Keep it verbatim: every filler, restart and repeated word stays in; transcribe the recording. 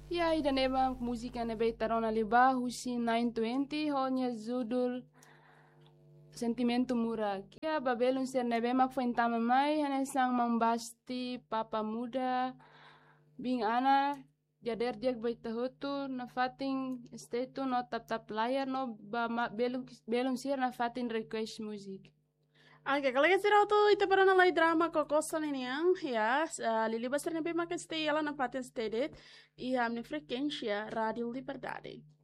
Ya, ida neba música neba tarona liba husi nine twenty honya judul Sentimento Mura. Kia babelun ser nebe mak fuentama mai hane sang mambasti papa muda bing ana jader jeg baita hotu na fating stetu no tap tap layar no ba ma belum belum sir na fating request music. Oke, kalau kita tahu tuh itu pernah nalai drama kokosan ini yang ya, uh, Lili Basar nabe makan stay ala nampatin stay det, iya amni frekuensi ya Radio Liberdade.